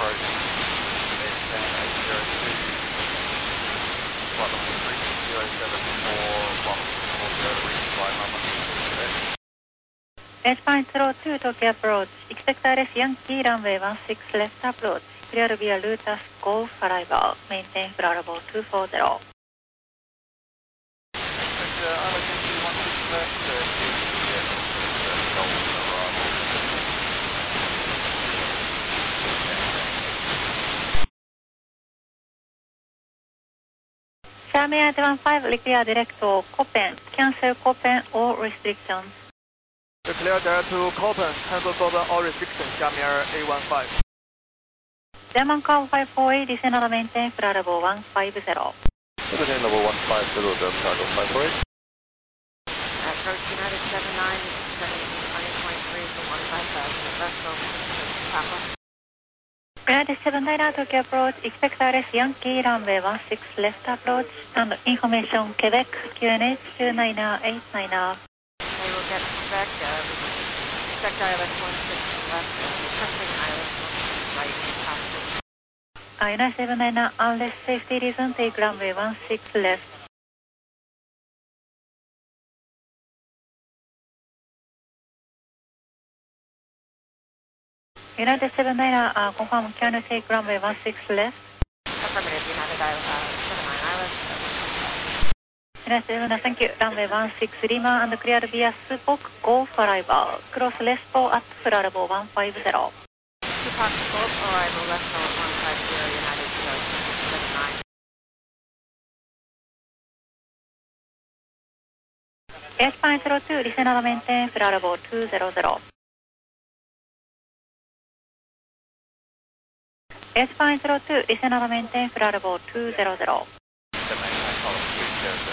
approach, maintain 802, flight level 3074, 140 to reach flight number 8.02 Tokyo approach, expect RS Yankee runway 16 left approach, clear via Lotus Golf arrival, maintain flight level 240. Xiaomi 815, clear direct to Copen, cancel Copen all restrictions. Clear direct to Copen, cancel Copen all restrictions, Xiaomi 815. German Cow 548, descend and maintain flight level 150. Maintain level 150, German Cargo 548. Approach United 79, 20.3 for 15,000, left over, Papa. United 79 Tokyo approach, expect RS Yankee runway 16 left approach, and information Quebec, QNH 29890. Okay, we'll get Quebec, expect ILS 16 left, touching ILS 16 right, Papa. United 79, unless safety reason, take runway 16 left. United 79, confirm, can you take runway 16 left? Affirmative, United 79 ILS. United 79, thank you. Runway 16 Lima and clear via Supok, Golf arrival. Cross Lespo at flight level 150. Supok, Golf arrival, Lespo 150, United 79. 8.02, descend and maintain flight level 200. 8.02, descend and maintain flight level 200. 789,